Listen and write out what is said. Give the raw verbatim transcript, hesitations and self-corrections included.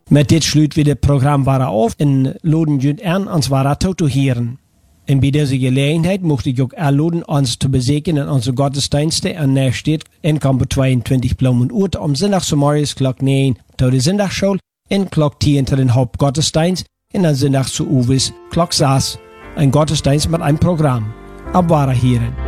Met dit sluit we het programma Wara af en laden jullie aan ons Wara toe te horen. En bij deze gelegenheid mocht ik ook aanladen ons te bezoeken in onze godsdiensten en Nijstedt in kamper tweeëntwintig Bloemen Oort om zondags morgens klok negen tot de zondagschool en klok tien tot de hoofdgodsdienst en dan zondags zu Uwes klok zes een godsdienst met een programma. Op Wara hieren.